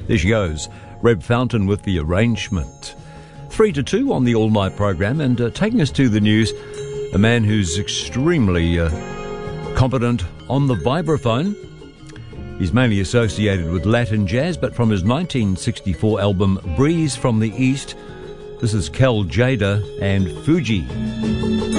There she goes, Reb Fountain with the arrangement. 3 to 2 on the all-night program, and taking us to the news, a man who's extremely competent on the vibraphone. He's mainly associated with Latin jazz, but from his 1964 album Breeze from the East, this is Kel Tjader and Fuji.